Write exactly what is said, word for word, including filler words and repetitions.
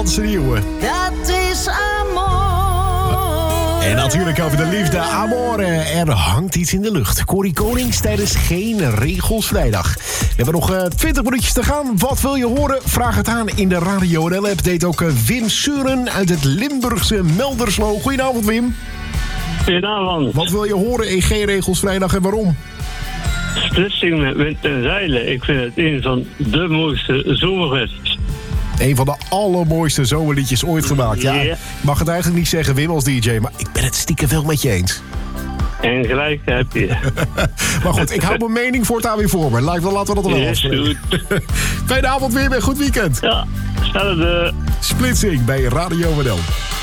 Nederlandse nieuwe. Dat is amor. En natuurlijk over de liefde, amore. Er hangt iets in de lucht. Corrie Konings tijdens Geen Regels Vrijdag. We hebben nog uh, twintig minuutjes te gaan. Wat wil je horen? Vraag het aan in de Radio N L-app. Deed ook uh, Wim Suren uit het Limburgse Melderslo. Goedenavond, Wim. Goedenavond. Wat wil je horen in Geen Regels Vrijdag en waarom? Splitsing met wind en zeilen. Ik vind het een van de mooiste zomerhits. Een van de allermooiste zomerliedjes ooit gemaakt. Ja, Ja. ik mag het eigenlijk niet zeggen, Wim, als D J, maar ik ben het stiekem wel met je eens. En gelijk heb je. Maar goed, ik hou mijn mening voortaan weer voor me. Lijkt wel, laten we dat er wel Is afspreken. goed. Fijne avond weer en goed weekend. Ja, hetzelfde. Splitsing bij Radio N L.